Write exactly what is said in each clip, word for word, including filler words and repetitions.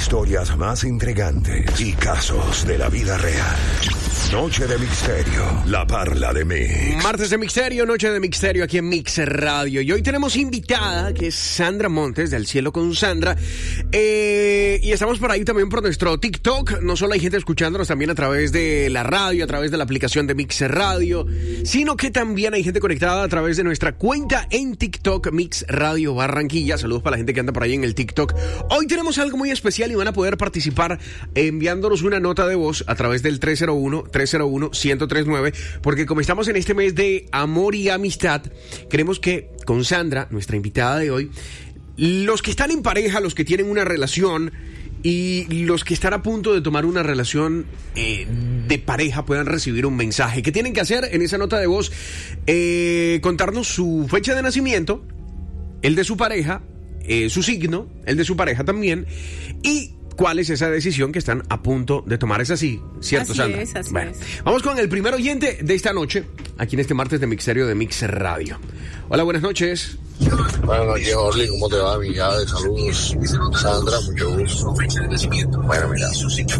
historias más intrigantes y casos de la vida real. Noche de Misterio, la parla de Mix. Martes de Misterio, Noche de Misterio aquí en Mix Radio. Y hoy tenemos invitada, que es Sandra Montes, del Cielo con Sandra. Eh, y estamos por ahí también por nuestro TikTok. No solo hay gente escuchándonos también a través de la radio, a través de la aplicación de Mix Radio, sino que también hay gente conectada a través de nuestra cuenta en TikTok, Mix Radio Barranquilla. Saludos para la gente que anda por ahí en el TikTok. Hoy tenemos algo muy especial y van a poder participar enviándonos una nota de voz a través del tres cero uno, tres cero uno, uno cero tres nueve, porque como estamos en este mes de amor y amistad, queremos que con Sandra, nuestra invitada de hoy, los que están en pareja, los que tienen una relación y los que están a punto de tomar una relación eh, de pareja puedan recibir un mensaje. ¿Qué tienen que hacer en esa nota de voz? Eh, contarnos su fecha de nacimiento, el de su pareja, eh, su signo, el de su pareja también, y cuál es esa decisión que están a punto de tomar. ¿Es así? ¿Cierto, así Sandra? Es, así bueno, es. Vamos con el primer oyente de esta noche, aquí en este martes de Misterio de Mix Radio. Hola, buenas noches. Buenas noches, Orly, ¿cómo te va, mi llave? Saludos. Sandra, mucho gusto. Bueno, mira,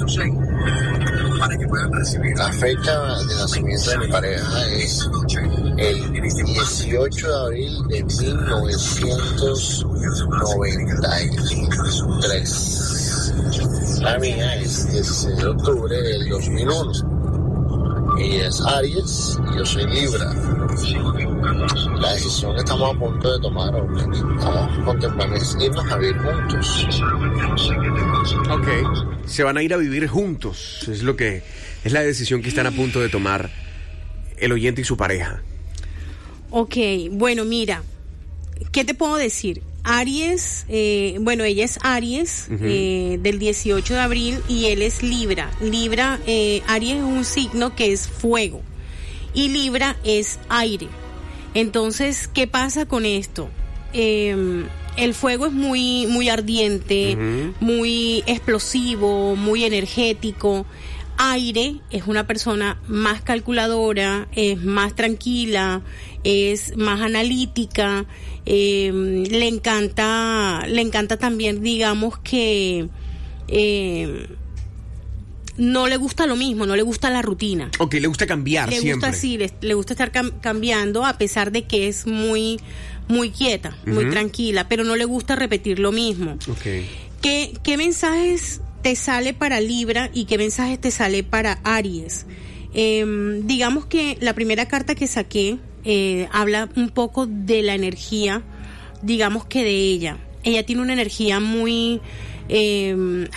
la fecha de nacimiento de mi pareja es el dieciocho de abril de mil novecientos noventa y tres. La mía es dieciséis de octubre del dos mil uno. Ella es Aries y yo soy Libra. La decisión que estamos a punto de tomar, estamos contemplando es irnos a vivir juntos. Ok, se van a ir a vivir juntos. Es lo que es la decisión que están a punto de tomar el oyente y su pareja. Ok, bueno, mira, ¿qué te puedo decir? Aries, eh, bueno, ella es Aries, uh-huh. eh, del dieciocho de abril, y él es Libra. Libra, eh, Aries es un signo que es fuego y Libra es aire. Entonces, ¿qué pasa con esto? Eh, el fuego es muy, muy ardiente, uh-huh. muy explosivo, muy energético. Aire es una persona más calculadora, es más tranquila, es más analítica, eh, le encanta, le encanta también, digamos que eh, no le gusta lo mismo, no le gusta la rutina. Ok, le gusta cambiar le siempre. Gusta, sí, le, le gusta estar cam- cambiando a pesar de que es muy, muy quieta, uh-huh. muy tranquila, pero no le gusta repetir lo mismo. Okay. ¿Qué, qué mensajes te sale para Libra y qué mensajes te sale para Aries? Eh, digamos que la primera carta que saqué eh, habla un poco de la energía, digamos que de ella. Ella tiene una energía muy... Eh,